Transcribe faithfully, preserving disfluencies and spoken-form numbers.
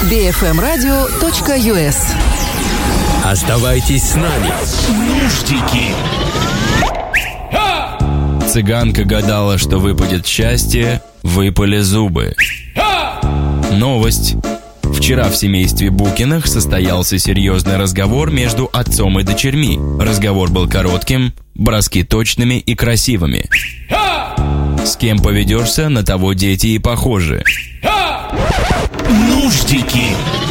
би эф эм радио точка ю эс. Оставайтесь с нами. Нуждики. Цыганка гадала, что выпадет счастье, выпали зубы. Новость. Вчера в семействе Букиных состоялся серьезный разговор между отцом и дочерьми. Разговор был коротким, броски точными и красивыми. С кем поведешься, на того дети и похожи. Нуждики.